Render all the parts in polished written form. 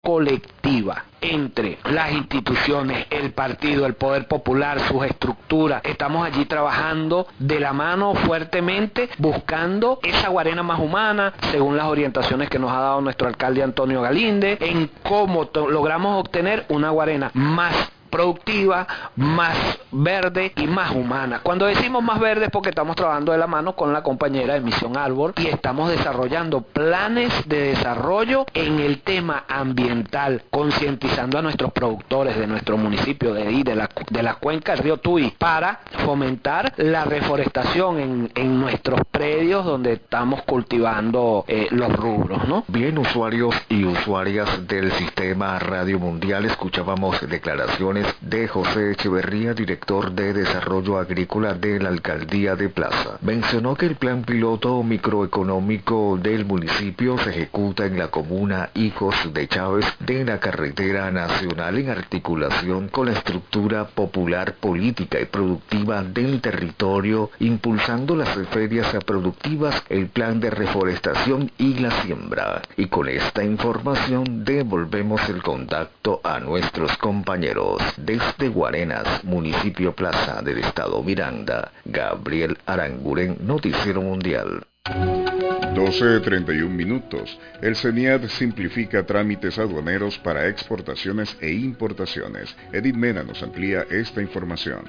colectiva entre las instituciones, el partido, el poder popular, sus estructuras. Estamos allí trabajando de la mano fuertemente, buscando esa Guarena más humana, según las orientaciones que nos ha dado nuestro alcalde Antonio Galinde, en cómo logramos obtener una Guarena más productiva, más verde y más humana. Cuando decimos más verde es porque estamos trabajando de la mano con la compañera de Misión Árbol y estamos desarrollando planes de desarrollo en el tema ambiental, concientizando a nuestros productores de nuestro municipio de la cuenca del río Tuy para fomentar la reforestación en nuestros predios donde estamos cultivando los rubros, ¿no? Bien, usuarios y usuarias del Sistema Radio Mundial, escuchábamos declaraciones de José Echeverría, director de Desarrollo Agrícola de la Alcaldía de Plaza. Mencionó que el plan piloto microeconómico del municipio se ejecuta en la comuna Hijos de Chávez de la carretera nacional en articulación con la estructura popular, política y productiva del territorio, impulsando las ferias productivas, el plan de reforestación y la siembra. Y con esta información devolvemos el contacto a nuestros compañeros. Desde Guarenas, municipio Plaza del estado Miranda, Gabriel Aranguren, Noticiero Mundial. 12:31. El CENIAD simplifica trámites aduaneros para exportaciones e importaciones. Edith Mena nos amplía esta información.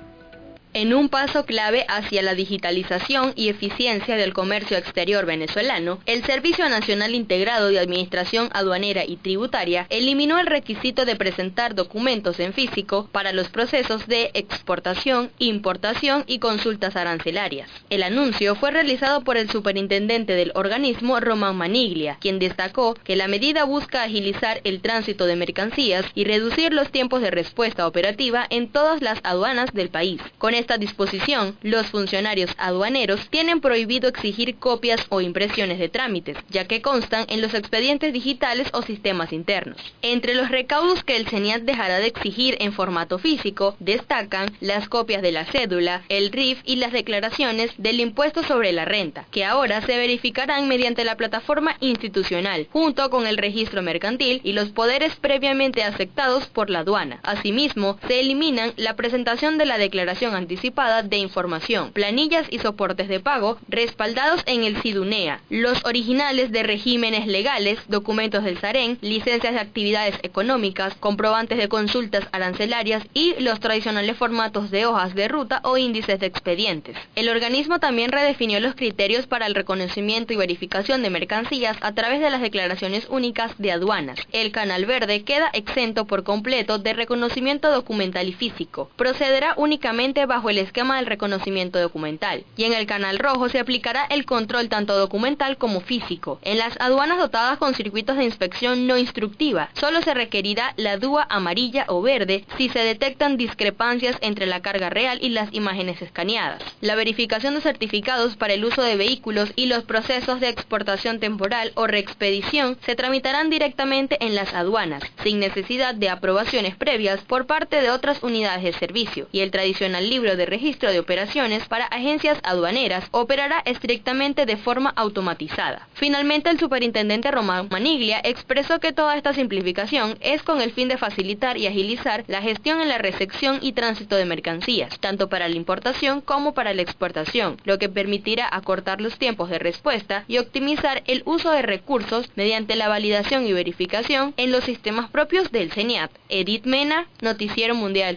En un paso clave hacia la digitalización y eficiencia del comercio exterior venezolano, el Servicio Nacional Integrado de Administración Aduanera y Tributaria eliminó el requisito de presentar documentos en físico para los procesos de exportación, importación y consultas arancelarias. El anuncio fue realizado por el superintendente del organismo, Román Maniglia, quien destacó que la medida busca agilizar el tránsito de mercancías y reducir los tiempos de respuesta operativa en todas las aduanas del país. Con esta disposición, los funcionarios aduaneros tienen prohibido exigir copias o impresiones de trámites, ya que constan en los expedientes digitales o sistemas internos. Entre los recaudos que el CENIAT dejará de exigir en formato físico, destacan las copias de la cédula, el RIF y las declaraciones del impuesto sobre la renta, que ahora se verificarán mediante la plataforma institucional, junto con el registro mercantil y los poderes previamente aceptados por la aduana. Asimismo, se eliminan la presentación de la declaración anticipada de información, planillas y soportes de pago respaldados en el SIDUNEA, los originales de regímenes legales, documentos del SAREN, licencias de actividades económicas, comprobantes de consultas arancelarias y los tradicionales formatos de hojas de ruta o índices de expedientes. El organismo también redefinió los criterios para el reconocimiento y verificación de mercancías a través de las declaraciones únicas de aduanas. El canal verde queda exento por completo de reconocimiento documental y físico. Procederá únicamente bajo el esquema del reconocimiento documental, y en el canal rojo se aplicará el control tanto documental como físico. En las aduanas dotadas con circuitos de inspección no instructiva, solo se requerirá la DUA amarilla o verde si se detectan discrepancias entre la carga real y las imágenes escaneadas. La verificación de certificados para el uso de vehículos y los procesos de exportación temporal o reexpedición se tramitarán directamente en las aduanas, sin necesidad de aprobaciones previas por parte de otras unidades de servicio, y el tradicional libro de registro de operaciones para agencias aduaneras operará estrictamente de forma automatizada. Finalmente, el superintendente Román Maniglia expresó que toda esta simplificación es con el fin de facilitar y agilizar la gestión en la recepción y tránsito de mercancías, tanto para la importación como para la exportación, lo que permitirá acortar los tiempos de respuesta y optimizar el uso de recursos mediante la validación y verificación en los sistemas propios del CENIAT. Edith Mena, Noticiero Mundial.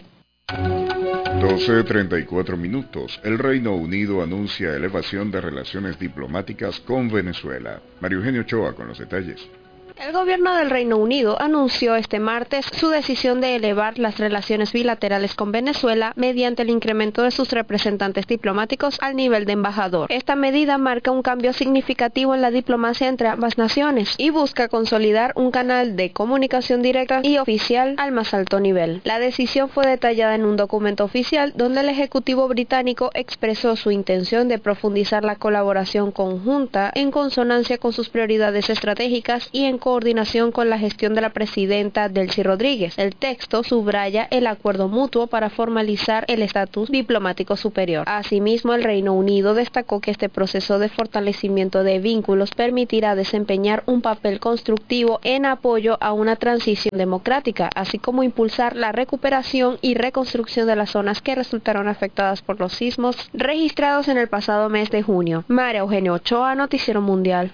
12:34. El Reino Unido anuncia elevación de relaciones diplomáticas con Venezuela. Mario Eugenio Ochoa con los detalles. El gobierno del Reino Unido anunció este martes su decisión de elevar las relaciones bilaterales con Venezuela mediante el incremento de sus representantes diplomáticos al nivel de embajador. Esta medida marca un cambio significativo en la diplomacia entre ambas naciones y busca consolidar un canal de comunicación directa y oficial al más alto nivel. La decisión fue detallada en un documento oficial donde el Ejecutivo británico expresó su intención de profundizar la colaboración conjunta en consonancia con sus prioridades estratégicas y en coordinación con la gestión de la presidenta Delcy Rodríguez. El texto subraya el acuerdo mutuo para formalizar el estatus diplomático superior. Asimismo, el Reino Unido destacó que este proceso de fortalecimiento de vínculos permitirá desempeñar un papel constructivo en apoyo a una transición democrática, así como impulsar la recuperación y reconstrucción de las zonas que resultaron afectadas por los sismos registrados en el pasado mes de junio. María Eugenia Ochoa, Noticiero Mundial.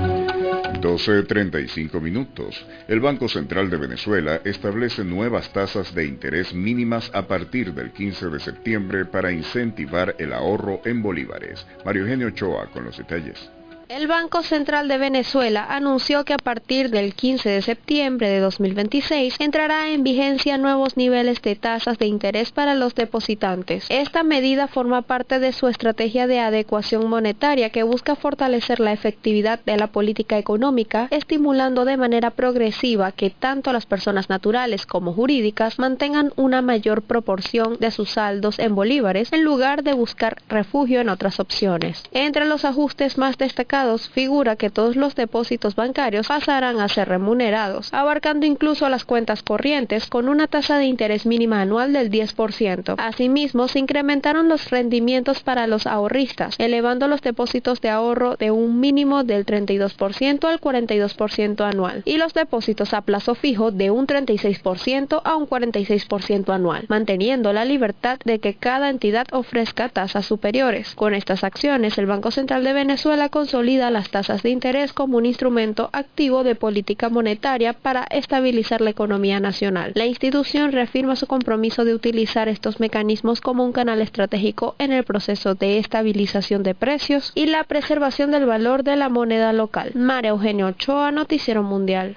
12:35 minutos. El Banco Central de Venezuela establece nuevas tasas de interés mínimas a partir del 15 de septiembre para incentivar el ahorro en bolívares. María Eugenia Ochoa con los detalles. El Banco Central de Venezuela anunció que a partir del 15 de septiembre de 2026 entrará en vigencia nuevos niveles de tasas de interés para los depositantes. Esta medida forma parte de su estrategia de adecuación monetaria que busca fortalecer la efectividad de la política económica, estimulando de manera progresiva que tanto las personas naturales como jurídicas mantengan una mayor proporción de sus saldos en bolívares en lugar de buscar refugio en otras opciones. Entre los ajustes más destacados figura que todos los depósitos bancarios pasarán a ser remunerados, abarcando incluso las cuentas corrientes con una tasa de interés mínima anual del 10%. Asimismo, se incrementaron los rendimientos para los ahorristas, elevando los depósitos de ahorro de un mínimo del 32% al 42% anual, y los depósitos a plazo fijo de un 36% a un 46% anual, manteniendo la libertad de que cada entidad ofrezca tasas superiores. Con estas acciones, el Banco Central de Venezuela consolida las tasas de interés como un instrumento activo de política monetaria para estabilizar la economía nacional. La institución reafirma su compromiso de utilizar estos mecanismos como un canal estratégico en el proceso de estabilización de precios y la preservación del valor de la moneda local. María Eugenia Ochoa, Noticiero Mundial.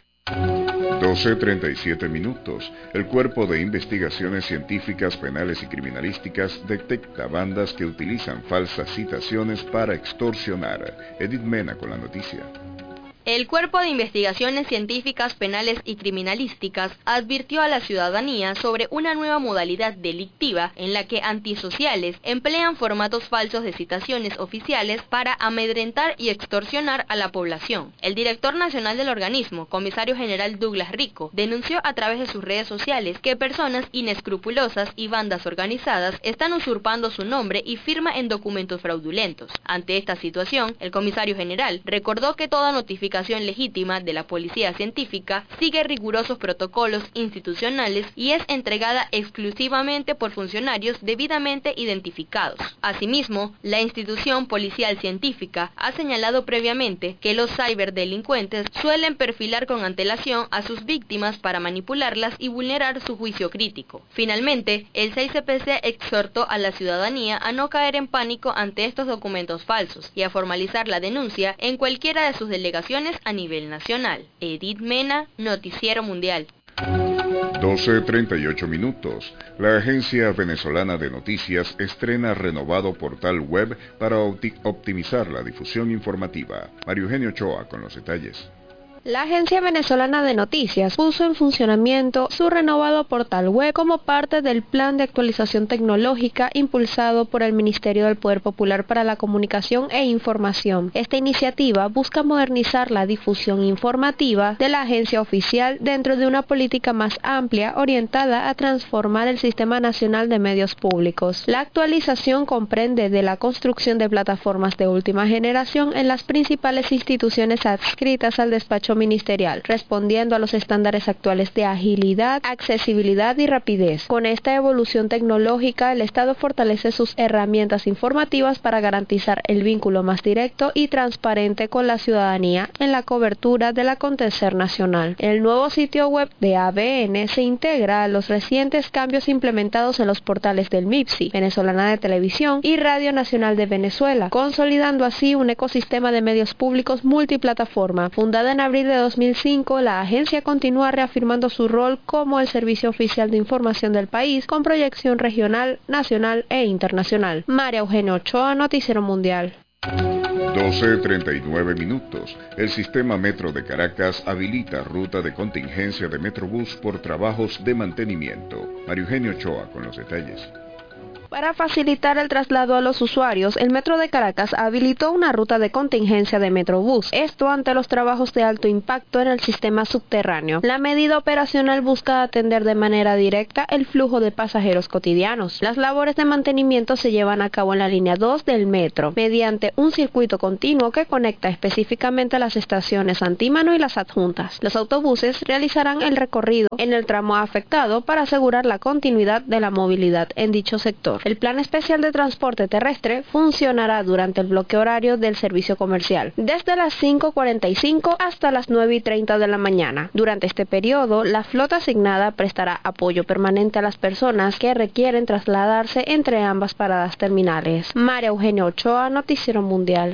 12:37 minutos. El Cuerpo de Investigaciones Científicas, Penales y Criminalísticas detecta bandas que utilizan falsas citaciones para extorsionar. Edith Mena con la noticia. El Cuerpo de Investigaciones Científicas, Penales y Criminalísticas advirtió a la ciudadanía sobre una nueva modalidad delictiva en la que antisociales emplean formatos falsos de citaciones oficiales para amedrentar y extorsionar a la población. El director nacional del organismo, comisario general Douglas Rico, denunció a través de sus redes sociales que personas inescrupulosas y bandas organizadas están usurpando su nombre y firma en documentos fraudulentos. Ante esta situación, el comisario general recordó que toda notificación legítima de la policía científica sigue rigurosos protocolos institucionales y es entregada exclusivamente por funcionarios debidamente identificados. Asimismo, la institución policial científica ha señalado previamente que los ciberdelincuentes suelen perfilar con antelación a sus víctimas para manipularlas y vulnerar su juicio crítico. Finalmente, el CICPC exhortó a la ciudadanía a no caer en pánico ante estos documentos falsos y a formalizar la denuncia en cualquiera de sus delegaciones a nivel nacional. Edith Mena, Noticiero Mundial. 12:38 minutos. La Agencia Venezolana de Noticias estrena renovado portal web para optimizar la difusión informativa. María Eugenia Ochoa con los detalles. La Agencia Venezolana de Noticias puso en funcionamiento su renovado portal web como parte del plan de actualización tecnológica impulsado por el Ministerio del Poder Popular para la Comunicación e Información. Esta iniciativa busca modernizar la difusión informativa de la agencia oficial dentro de una política más amplia orientada a transformar el Sistema Nacional de Medios Públicos. La actualización comprende de la construcción de plataformas de última generación en las principales instituciones adscritas al despacho ministerial, respondiendo a los estándares actuales de agilidad, accesibilidad y rapidez. Con esta evolución tecnológica, el Estado fortalece sus herramientas informativas para garantizar el vínculo más directo y transparente con la ciudadanía en la cobertura del acontecer nacional. El nuevo sitio web de AVN se integra a los recientes cambios implementados en los portales del MIPSI, Venezolana de Televisión y Radio Nacional de Venezuela, consolidando así un ecosistema de medios públicos multiplataforma. Fundada en abril de 2005, la agencia continúa reafirmando su rol como el servicio oficial de información del país con proyección regional, nacional e internacional. María Eugenia Ochoa, Noticiero Mundial. 12:39 minutos. El sistema Metro de Caracas habilita ruta de contingencia de Metrobús por trabajos de mantenimiento. María Eugenia Ochoa con los detalles. Para facilitar el traslado a los usuarios, el Metro de Caracas habilitó una ruta de contingencia de Metrobús, esto ante los trabajos de alto impacto en el sistema subterráneo. La medida operacional busca atender de manera directa el flujo de pasajeros cotidianos. Las labores de mantenimiento se llevan a cabo en la línea 2 del metro, mediante un circuito continuo que conecta específicamente las estaciones Antímano y Las Adjuntas. Los autobuses realizarán el recorrido en el tramo afectado para asegurar la continuidad de la movilidad en dicho sector. El plan especial de transporte terrestre funcionará durante el bloque horario del servicio comercial, desde las 5:45 hasta las 9:30 de la mañana. Durante este periodo, la flota asignada prestará apoyo permanente a las personas que requieren trasladarse entre ambas paradas terminales. María Eugenia Ochoa, Noticiero Mundial.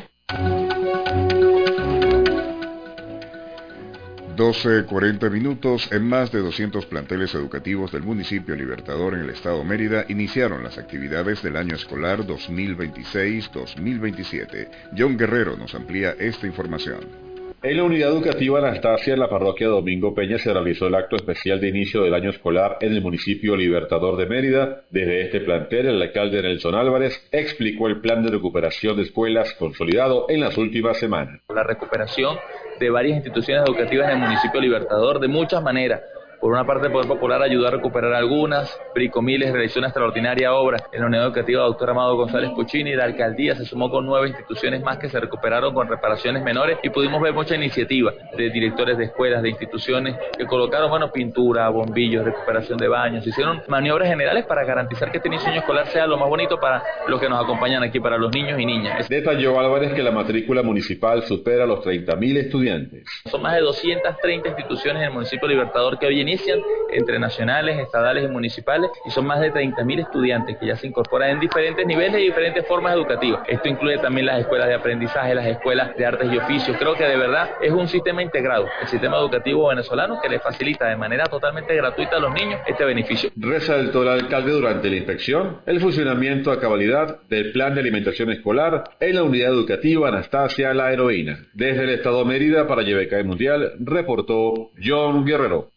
12:40 minutos. En más de 200 planteles educativos del municipio Libertador en el estado Mérida iniciaron las actividades del año escolar 2026-2027. John Guerrero nos amplía esta información. En la unidad educativa Anastasia, en la parroquia Domingo Peña, se realizó el acto especial de inicio del año escolar en el municipio Libertador de Mérida. Desde este plantel, el alcalde Nelson Álvarez explicó el plan de recuperación de escuelas consolidado en las últimas semanas. La recuperación de varias instituciones educativas en el municipio Libertador de muchas maneras. Por una parte, el Poder Popular ayudó a recuperar algunas, Bricomiles realizó una extraordinaria obra en la unidad educativa Dr. Amado González Puccini, la alcaldía se sumó con 9 instituciones más que se recuperaron con reparaciones menores y pudimos ver mucha iniciativa de directores de escuelas, de instituciones que colocaron, pintura, bombillos, recuperación de baños, hicieron maniobras generales para garantizar que este inicio de año escolar sea lo más bonito para los que nos acompañan aquí, para los niños y niñas. Detalló Álvarez que la matrícula municipal supera los 30.000 estudiantes. Son más de 230 instituciones en el municipio Libertador que hoy inician, entre nacionales, estadales y municipales, y son más de 30.000 estudiantes que ya se incorporan en diferentes niveles y diferentes formas educativas. Esto incluye también las escuelas de aprendizaje, las escuelas de artes y oficios. Creo que de verdad es un sistema integrado, el sistema educativo venezolano, que le facilita de manera totalmente gratuita a los niños este beneficio. Resaltó el alcalde durante la inspección el funcionamiento a cabalidad del plan de alimentación escolar en la unidad educativa Anastasia La Heroína. Desde el estado Mérida para YBK Mundial, reportó John Guerrero.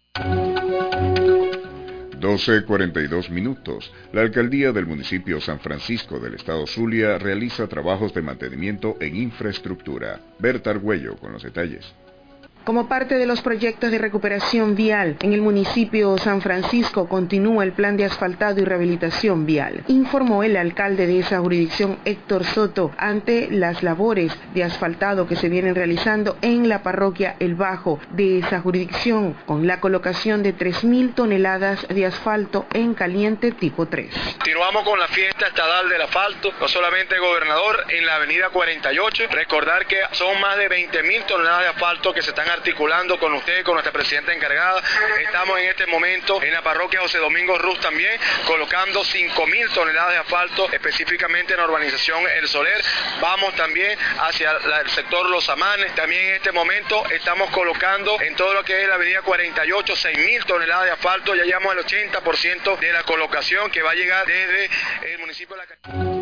12:42 minutos. La alcaldía del municipio San Francisco del estado Zulia realiza trabajos de mantenimiento en infraestructura. Berta Argüello con los detalles. Como parte de los proyectos de recuperación vial, en el municipio San Francisco continúa el plan de asfaltado y rehabilitación vial, informó el alcalde de esa jurisdicción, Héctor Soto, ante las labores de asfaltado que se vienen realizando en la parroquia El Bajo de esa jurisdicción, con la colocación de 3.000 toneladas de asfalto en caliente tipo 3. Continuamos con la fiesta estatal del asfalto, no solamente gobernador, en la avenida 48, recordar que son más de 20.000 toneladas de asfalto que se están articulando con usted, con nuestra presidenta encargada. Estamos en este momento en la parroquia José Domingo Ruz también, colocando 5.000 toneladas de asfalto, específicamente en la urbanización El Soler. Vamos también hacia el sector Los Amanes. También en este momento estamos colocando en todo lo que es la avenida 48, 6.000 toneladas de asfalto. Ya llevamos el 80% de la colocación que va a llegar desde el municipio de La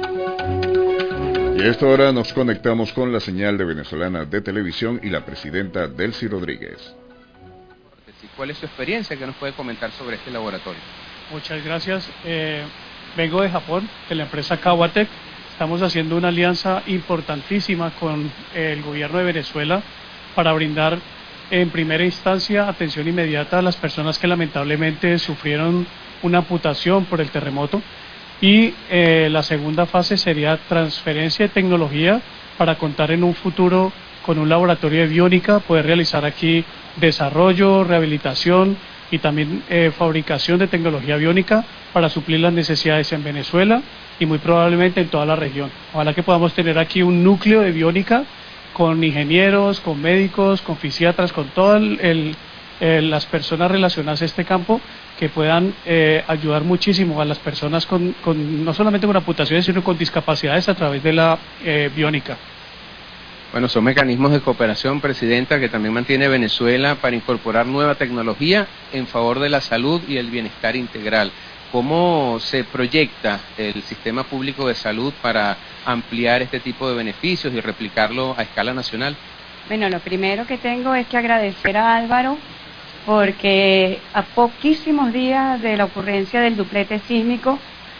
Y a esta hora nos conectamos con la señal de Venezolana de Televisión y la presidenta Delcy Rodríguez. ¿Cuál es su experiencia? ¿Qué nos puede comentar sobre este laboratorio? Muchas gracias. Vengo de Japón, de la empresa Kawatech. Estamos haciendo una alianza importantísima con el gobierno de Venezuela para brindar en primera instancia atención inmediata a las personas que lamentablemente sufrieron una amputación por el terremoto. Y la segunda fase sería transferencia de tecnología para contar en un futuro con un laboratorio de biónica, poder realizar aquí desarrollo, rehabilitación y también fabricación de tecnología biónica para suplir las necesidades en Venezuela y muy probablemente en toda la región. Ojalá que podamos tener aquí un núcleo de biónica con ingenieros, con médicos, con fisiatras, con todas las personas relacionadas a este campo, que puedan ayudar muchísimo a las personas con no solamente con amputaciones, sino con discapacidades a través de la biónica. Bueno, son mecanismos de cooperación, Presidenta, que también mantiene Venezuela para incorporar nueva tecnología en favor de la salud y el bienestar integral. ¿Cómo se proyecta el sistema público de salud para ampliar este tipo de beneficios y replicarlo a escala nacional? Bueno, lo primero que tengo es que agradecer a Álvaro, porque a poquísimos días de la ocurrencia del duplete sísmico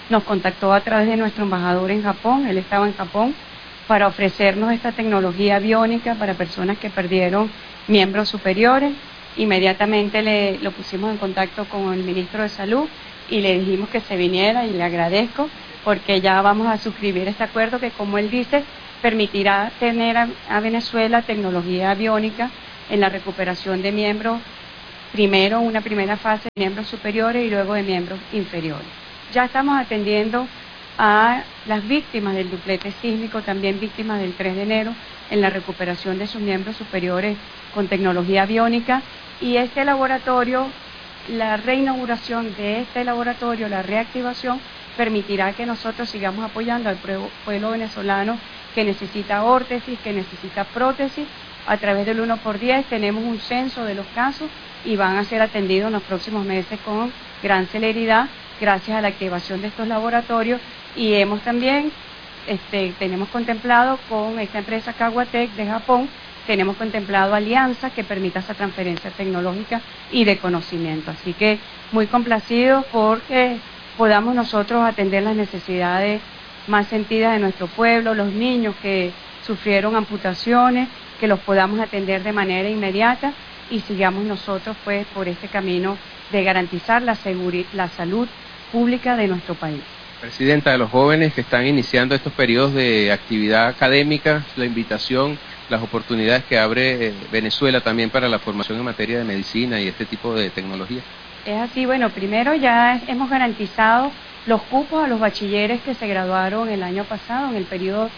nos contactó a través de nuestro embajador en Japón, él estaba en Japón, para ofrecernos esta tecnología biónica para personas que perdieron miembros superiores. Inmediatamente lo pusimos en contacto con el ministro de Salud y le dijimos que se viniera, y le agradezco porque ya vamos a suscribir este acuerdo que, como él dice, permitirá tener a Venezuela tecnología biónica en la recuperación de miembros, primero una primera fase de miembros superiores y luego de miembros inferiores. Ya estamos atendiendo a las víctimas del duplete sísmico, también víctimas del 3 de enero, en la recuperación de sus miembros superiores con tecnología biónica, y este laboratorio, la reinauguración de este laboratorio, la reactivación, permitirá que nosotros sigamos apoyando al pueblo venezolano que necesita órtesis, que necesita prótesis. A través del 1x10 tenemos un censo de los casos y van a ser atendidos en los próximos meses con gran celeridad gracias a la activación de estos laboratorios, y hemos también, tenemos contemplado con esta empresa Kawatech de Japón, tenemos contemplado alianzas que permita esa transferencia tecnológica y de conocimiento. Así que muy complacidos porque podamos nosotros atender las necesidades más sentidas de nuestro pueblo, los niños que sufrieron amputaciones, que los podamos atender de manera inmediata y sigamos nosotros pues por este camino de garantizar la salud pública de nuestro país. Presidenta, de los jóvenes que están iniciando estos periodos de actividad académica, la invitación, las oportunidades que abre Venezuela también para la formación en materia de medicina y este tipo de tecnología. Es así, bueno, primero ya hemos garantizado los cupos a los bachilleres que se graduaron el año pasado, en el periodo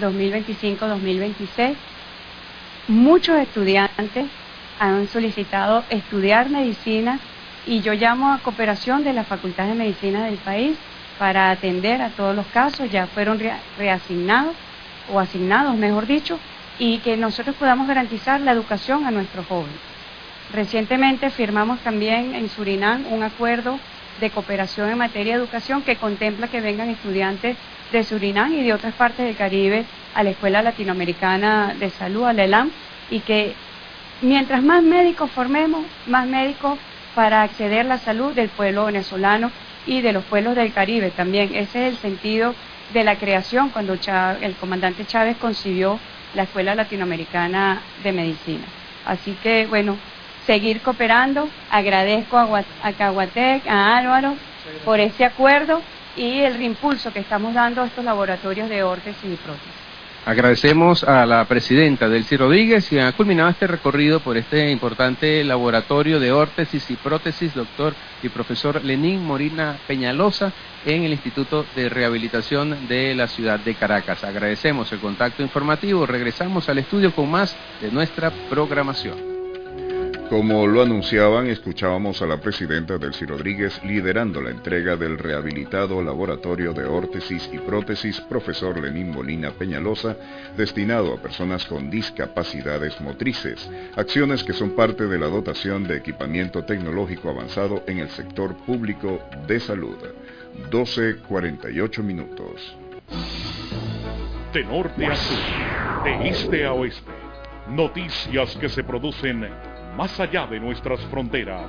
2025-2026. Muchos estudiantes han solicitado estudiar medicina y yo llamo a cooperación de la Facultad de Medicina del país para atender a todos los casos. Ya fueron reasignados o asignados, mejor dicho, y que nosotros podamos garantizar la educación a nuestros jóvenes. Recientemente firmamos también en Surinam un acuerdo de cooperación en materia de educación que contempla que vengan estudiantes de Surinam y de otras partes del Caribe a la Escuela Latinoamericana de Salud, a la ELAM, y que mientras más médicos formemos, más médicos para acceder a la salud del pueblo venezolano y de los pueblos del Caribe también. Ese es el sentido de la creación cuando el comandante Chávez concibió la Escuela Latinoamericana de Medicina. Así que, bueno, seguir cooperando. Agradezco a Kawatech, a Álvaro, por este acuerdo y el reimpulso que estamos dando a estos laboratorios de órtesis y prótesis. Agradecemos a la presidenta Delcy Rodríguez y ha culminado este recorrido por este importante laboratorio de órtesis y prótesis, doctor y profesor Lenín Molina Peñalosa, en el Instituto de Rehabilitación de la ciudad de Caracas. Agradecemos el contacto informativo. Regresamos al estudio con más de nuestra programación. Como lo anunciaban, escuchábamos a la presidenta Delcy Rodríguez liderando la entrega del rehabilitado laboratorio de órtesis y prótesis profesor Lenín Molina Peñalosa, destinado a personas con discapacidades motrices, acciones que son parte de la dotación de equipamiento tecnológico avanzado en el sector público de salud. 12:48 minutos. De norte a sur, de este a oeste, noticias que se producen más allá de nuestras fronteras.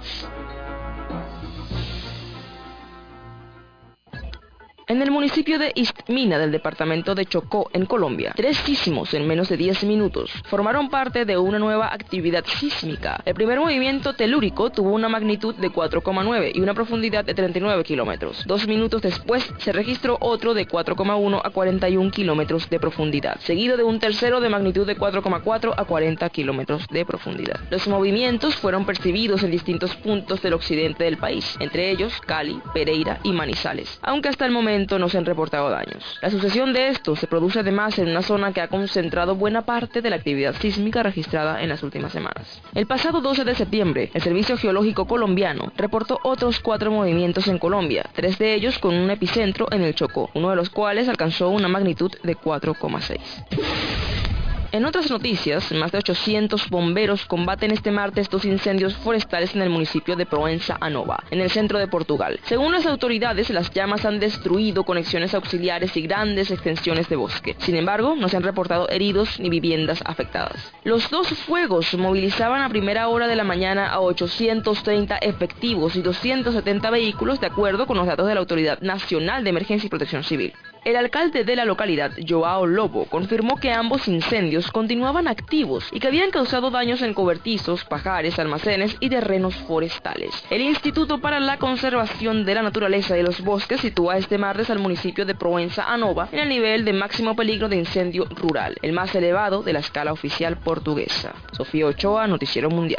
En el municipio de Istmina del departamento de Chocó, en Colombia, 3 sismos en menos de 10 minutos formaron parte de una nueva actividad sísmica. El primer movimiento telúrico tuvo una magnitud de 4,9 y una profundidad de 39 kilómetros. 2 minutos después se registró otro de 4,1 a 41 kilómetros de profundidad, seguido de un tercero de magnitud de 4,4 a 40 kilómetros de profundidad. Los movimientos fueron percibidos en distintos puntos del occidente del país, entre ellos Cali, Pereira y Manizales, aunque hasta el momento no se han reportado daños. La sucesión de estos se produce además en una zona que ha concentrado buena parte de la actividad sísmica registrada en las últimas semanas. El pasado 12 de septiembre, el Servicio Geológico Colombiano reportó otros 4 movimientos en Colombia, 3 de ellos con un epicentro en el Chocó, uno de los cuales alcanzó una magnitud de 4,6. En otras noticias, más de 800 bomberos combaten este martes 2 incendios forestales en el municipio de Proença a Nova, en el centro de Portugal. Según las autoridades, las llamas han destruido conexiones auxiliares y grandes extensiones de bosque. Sin embargo, no se han reportado heridos ni viviendas afectadas. Los dos fuegos movilizaban a primera hora de la mañana a 830 efectivos y 270 vehículos, de acuerdo con los datos de la Autoridad Nacional de Emergencia y Protección Civil. El alcalde de la localidad, Joao Lobo, confirmó que ambos incendios continuaban activos y que habían causado daños en cobertizos, pajares, almacenes y terrenos forestales. El Instituto para la Conservación de la Naturaleza y los Bosques sitúa este martes al municipio de Proença a Nova en el nivel de máximo peligro de incendio rural, el más elevado de la escala oficial portuguesa. Sofía Ochoa, Noticiero Mundial.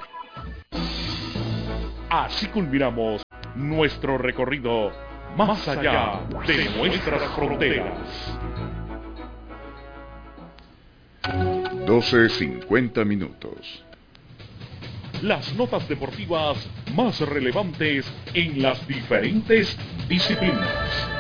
Así culminamos nuestro recorrido más allá de nuestras fronteras. 12:50 minutos. Las notas deportivas más relevantes en las diferentes disciplinas.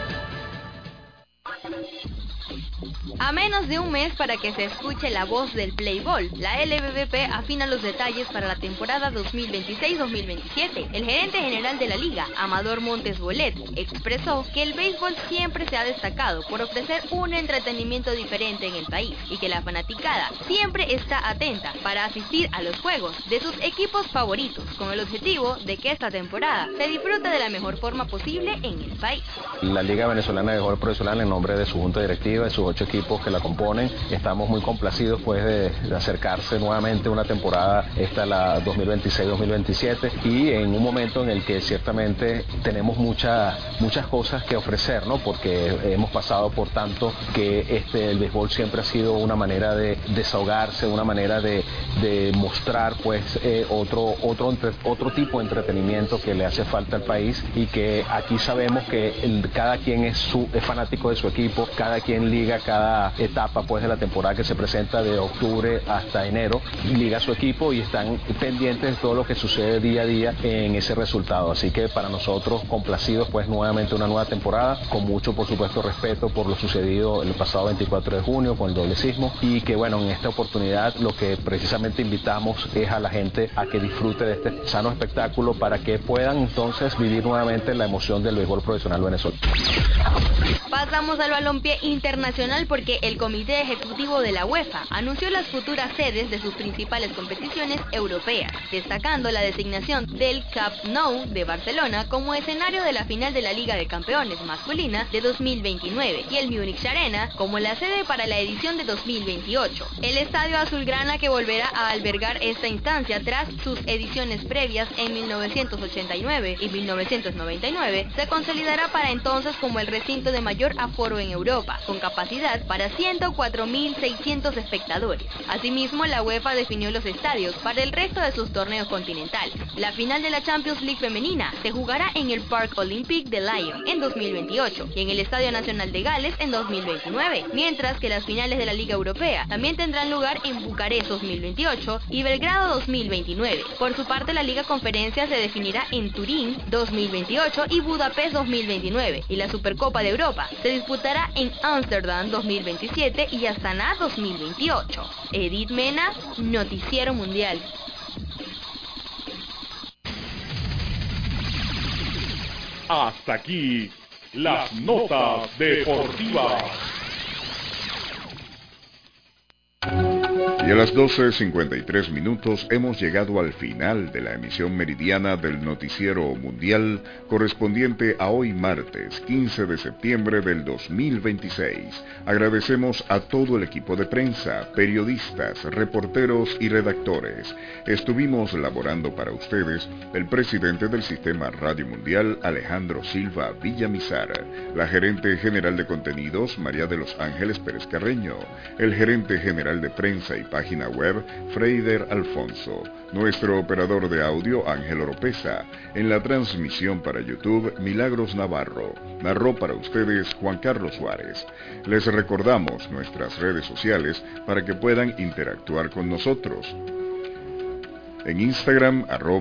A menos de un mes para que se escuche la voz del Playball, la LBBP afina los detalles para la temporada 2026-2027. El gerente general de la liga, Amador Montes Bolet, expresó que el béisbol siempre se ha destacado por ofrecer un entretenimiento diferente en el país y que la fanaticada siempre está atenta para asistir a los juegos de sus equipos favoritos, con el objetivo de que esta temporada se disfrute de la mejor forma posible en el país. La Liga Venezolana de Béisbol Profesional, en nombre de su junta directiva, de sus 8 equipos que la componen, estamos muy complacidos pues de acercarse nuevamente una temporada, la 2026-2027, y en un momento en el que ciertamente tenemos muchas cosas que ofrecer, ¿no? Porque hemos pasado por tanto que el béisbol siempre ha sido una manera de desahogarse, una manera de mostrar pues otro tipo de entretenimiento que le hace falta al país, y que aquí sabemos que cada quien es fanático de su equipo, cada quien liga cada etapa pues de la temporada que se presenta de octubre hasta enero, liga su equipo y están pendientes de todo lo que sucede día a día en ese resultado. Así que para nosotros complacidos pues nuevamente una nueva temporada, con mucho por supuesto respeto por lo sucedido el pasado 24 de junio con el doble sismo, y que bueno, en esta oportunidad lo que precisamente invitamos es a la gente a que disfrute de este sano espectáculo para que puedan entonces vivir nuevamente la emoción del béisbol profesional venezolano. Pasamos al balompié internacional porque el Comité Ejecutivo de la UEFA anunció las futuras sedes de sus principales competiciones europeas, destacando la designación del Camp Nou de Barcelona como escenario de la final de la Liga de Campeones masculina de 2029 y el Múnich Arena como la sede para la edición de 2028. El estadio azulgrana, que volverá a albergar esta instancia tras sus ediciones previas en 1989 y 1999, se consolidará para entonces como el recinto de mayor aforo en Europa, con capacidad para 104.600 espectadores. Asimismo, la UEFA definió los estadios para el resto de sus torneos continentales. La final de la Champions League femenina se jugará en el Parc Olympique de Lyon en 2028 y en el Estadio Nacional de Gales en 2029, mientras que las finales de la Liga Europea también tendrán lugar en Bucarest 2028 y Belgrado 2029. Por su parte, la Liga Conferencia se definirá en Turín 2028 y Budapest 2029, y la Supercopa de Europa se disputará en Ámsterdam 2027 y Astana 2028. Edith Mena, Noticiero Mundial. Hasta aquí las notas deportivas. Y a las 12:53 minutos hemos llegado al final de la emisión meridiana del Noticiero Mundial, correspondiente a hoy martes 15 de septiembre del 2026. Agradecemos a todo el equipo de prensa, periodistas, reporteros y redactores. Estuvimos laborando para ustedes el presidente del Sistema Radio Mundial, Alejandro Silva Villamizar, la gerente general de contenidos, María de los Ángeles Pérez Carreño, el gerente general de prensa y página web, Freider Alfonso, nuestro operador de audio, Ángel Oropesa, en la transmisión para YouTube, Milagros Navarro, narró para ustedes Juan Carlos Suárez. Les recordamos nuestras redes sociales para que puedan interactuar con nosotros. En Instagram,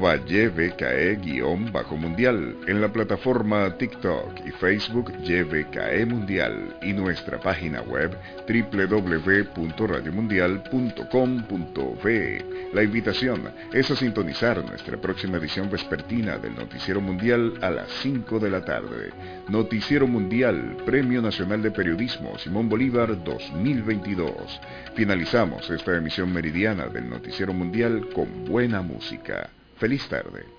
@YVKE_mundial. En la plataforma TikTok y Facebook, YVKE Mundial. Y nuestra página web, www.radiomundial.com.be. La invitación es a sintonizar nuestra próxima edición vespertina del Noticiero Mundial a las 5 de la tarde. Noticiero Mundial, Premio Nacional de Periodismo Simón Bolívar 2022. Finalizamos esta emisión meridiana del Noticiero Mundial con buena música. Feliz tarde.